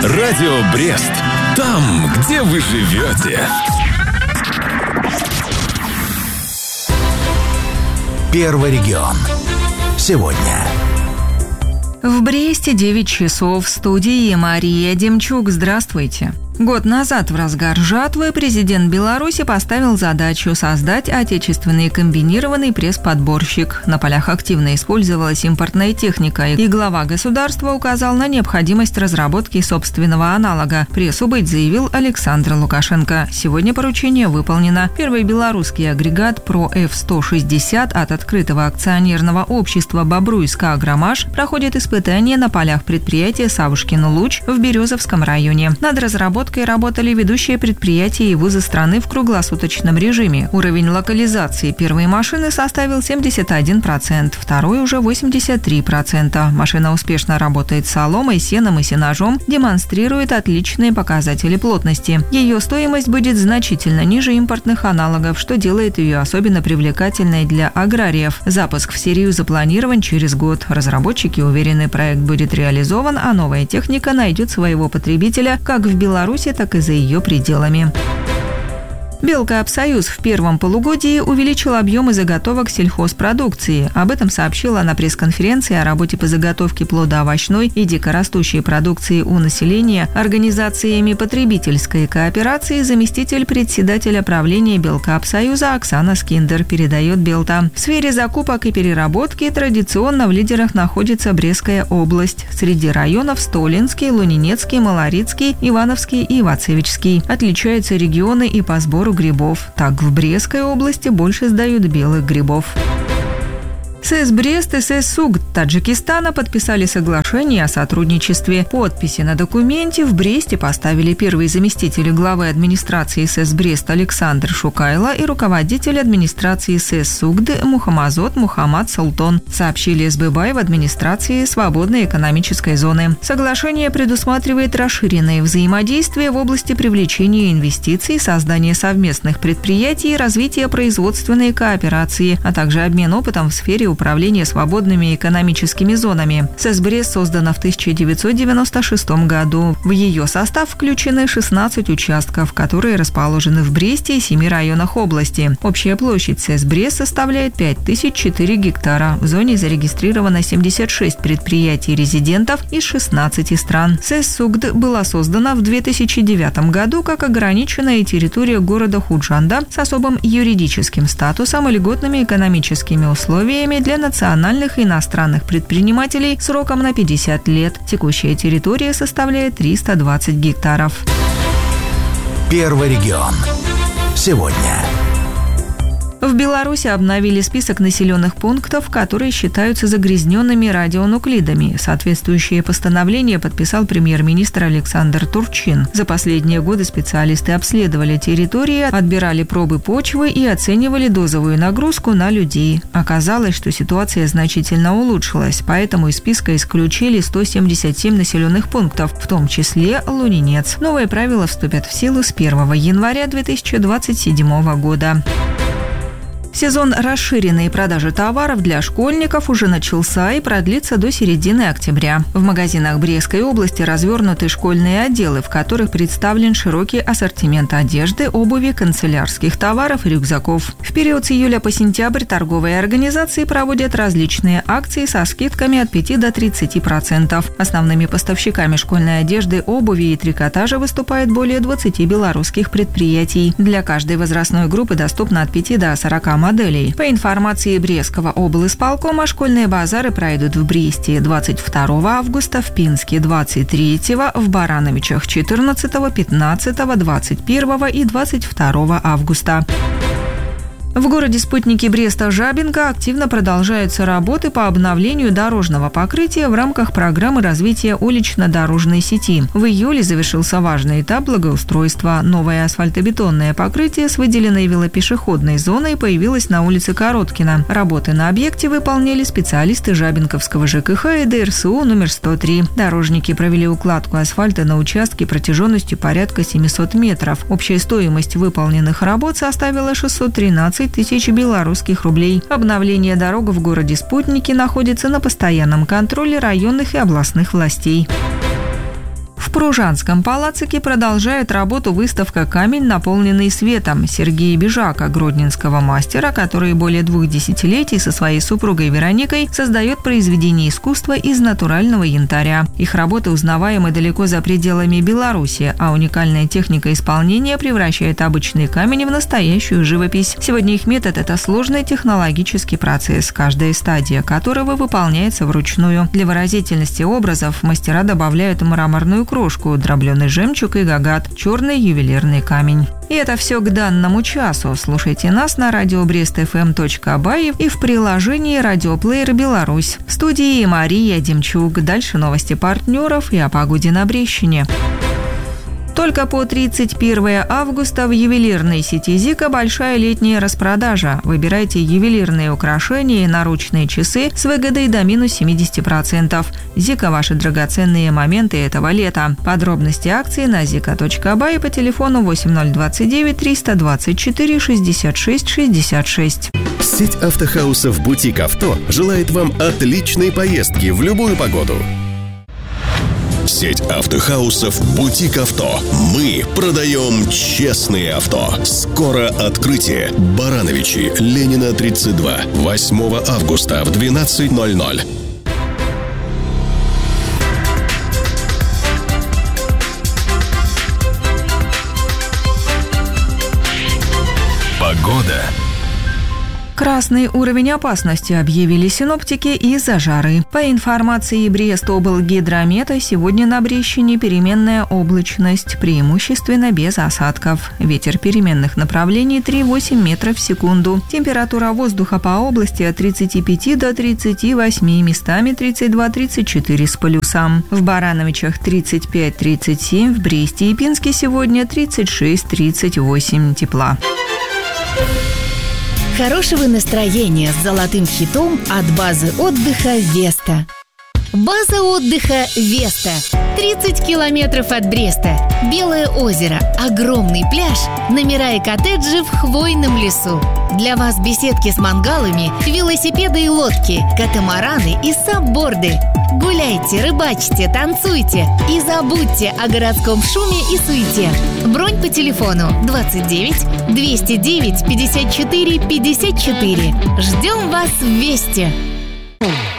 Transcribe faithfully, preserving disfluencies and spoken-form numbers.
Радио Брест. Там, где вы живете. Первый регион. Сегодня. В Бресте девять часов. В студии Мария Демчук. Здравствуйте. Год назад в разгар жатвы президент Беларуси поставил задачу создать отечественный комбинированный пресс-подборщик. На полях активно использовалась импортная техника, и глава государства указал на необходимость разработки собственного аналога. Прессу быть, заявил Александр Лукашенко. Сегодня поручение выполнено. Первый белорусский агрегат Про эф сто шестьдесят от открытого акционерного общества «Бобруйска Агромаш» проходит испытания на полях предприятия «Савушкин Луч» в Березовском районе. Над разработкой работали ведущие предприятия и вузы страны в круглосуточном режиме. Уровень локализации первой машины составил семьдесят один процент, второй уже восемьдесят три процента. Машина успешно работает с соломой, сеном и сенажом, демонстрирует отличные показатели плотности. Ее стоимость будет значительно ниже импортных аналогов, что делает ее особенно привлекательной для аграриев. Запуск в серию запланирован через год. Разработчики уверены, проект будет реализован, а новая техника найдет своего потребителя как в Беларуси, так и за ее пределами. Белкоопсоюз в первом полугодии увеличил объемы заготовок сельхозпродукции. Об этом сообщила на пресс-конференции о работе по заготовке плодоовощной и дикорастущей продукции у населения организациями потребительской кооперации заместитель председателя правления Белкоопсоюза Оксана Скиндер, передает Белта. В сфере закупок и переработки традиционно в лидерах находится Брестская область. Среди районов Столинский, Лунинецкий, Малорицкий, Ивановский и Вацевичский. Отличаются регионы и по сбору грибов. Так, в Брестской области больше сдают белых грибов. СЭС Брест и СЭС СУГД Таджикистана подписали соглашение о сотрудничестве. Подписи на документе в Бресте поставили первые заместители главы администрации СЭС Брест Александр Шукайло и руководитель администрации СЭС СУГД Мухамазот Мухаммад Султон, сообщили СББай в администрации свободной экономической зоны. Соглашение предусматривает расширенное взаимодействие в области привлечения инвестиций, создания совместных предприятий и развития производственной кооперации, а также обмен опытом в сфере управления свободными экономическими зонами. СЭС Брест создана в тысяча девятьсот девяносто шестом году. В ее состав включены шестнадцать участков, которые расположены в Бресте и семи районах области. Общая площадь СЭС Брест составляет пять тысяч четыре гектара. В зоне зарегистрировано семьдесят шесть предприятий-резидентов из шестнадцати стран. СЭС СУГД была создана в две тысячи девятом году как ограниченная территория города Худжанда с особым юридическим статусом и льготными экономическими условиями для национальных и иностранных предпринимателей сроком на пятьдесят лет. Текущая территория составляет триста двадцать гектаров. Первый регион. Сегодня. В Беларуси обновили список населенных пунктов, которые считаются загрязненными радионуклидами. Соответствующее постановление подписал премьер-министр Александр Турчин. За последние годы специалисты обследовали территории, отбирали пробы почвы и оценивали дозовую нагрузку на людей. Оказалось, что ситуация значительно улучшилась, поэтому из списка исключили сто семьдесят семь населенных пунктов, в том числе Лунинец. Новые правила вступят в силу с первого января две тысячи двадцать седьмого года. Сезон расширенной продажи товаров для школьников уже начался и продлится до середины октября. В магазинах Брестской области развернуты школьные отделы, в которых представлен широкий ассортимент одежды, обуви, канцелярских товаров и рюкзаков. В период с июля по сентябрь торговые организации проводят различные акции со скидками от пяти до тридцати процентов. Основными поставщиками школьной одежды, обуви и трикотажа выступает более двадцати белорусских предприятий. Для каждой возрастной группы доступно от пяти до сорока моделей. По информации Брестского облисполкома, школьные базары пройдут в Бресте двадцать второго августа, в Пинске двадцать третьего, в Барановичах четырнадцатого, пятнадцатого, двадцать первого и двадцать второго августа. В городе-спутнике Бреста-Жабинка активно продолжаются работы по обновлению дорожного покрытия в рамках программы развития улично-дорожной сети. В июле завершился важный этап благоустройства. Новое асфальтобетонное покрытие с выделенной велопешеходной зоной появилось на улице Короткина. Работы на объекте выполняли специалисты Жабинковского ЖКХ и ДРСУ номер сто три. Дорожники провели укладку асфальта на участке протяженностью порядка семисот метров. Общая стоимость выполненных работ составила шестьсот тринадцать тысяч белорусских рублей. Обновление дорог в городе-спутнике находится на постоянном контроле районных и областных властей. В В Пружанском палацике продолжает работу выставка «Камень, наполненный светом» Сергея Бежака, гродненского мастера, который более двух десятилетий со своей супругой Вероникой создает произведения искусства из натурального янтаря. Их работы узнаваемы далеко за пределами Беларуси, а уникальная техника исполнения превращает обычный камень в настоящую живопись. Сегодня их метод – это сложный технологический процесс, каждая стадия которого выполняется вручную. Для выразительности образов мастера добавляют мраморную крошку, дробленый жемчуг и гагат, черный ювелирный камень. И это все к данному часу. Слушайте нас на радио брест эф эм точка бай и в приложении «Радиоплеер Беларусь». В студии Мария Демчук. Дальше новости партнеров и о погоде на Брещине. Только по тридцать первое августа в ювелирной сети «Зика» большая летняя распродажа. Выбирайте ювелирные украшения и наручные часы с выгодой до минус семьдесят процентов. «Зика» – ваши драгоценные моменты этого лета. Подробности акции на зика точка бай по телефону восемь ноль двадцать девять триста двадцать четыре шестьдесят шесть шестьдесят шесть. Сеть автохаусов «Бутик Авто» желает вам отличной поездки в любую погоду. Сеть автохаусов «Бутик Авто». Мы продаем честные авто. Скоро открытие. Барановичи, Ленина, тридцать два. восьмого августа в двенадцать ноль ноль. Погода. Красный уровень опасности объявили синоптики из-за жары. По информации Брест-облгидромета, сегодня на Брещине переменная облачность, преимущественно без осадков. Ветер переменных направлений три-восемь метров в секунду. Температура воздуха по области от тридцати пяти до тридцати восьми, местами тридцать два - тридцать четыре с плюсом. В Барановичах тридцать пять - тридцать семь, в Бресте и Пинске сегодня тридцать шесть - тридцать восемь тепла. Хорошего настроения с золотым хитом от базы отдыха «Веста». База отдыха «Веста». тридцать километров от Бреста. Белое озеро, огромный пляж, номера и коттеджи в хвойном лесу. Для вас беседки с мангалами, велосипеды и лодки, катамараны и сабборды. Гуляйте, рыбачьте, танцуйте и забудьте о городском шуме и суете. Бронь по телефону двадцать девять двести девять пятьдесят четыре пятьдесят четыре. Ждем вас в Весте.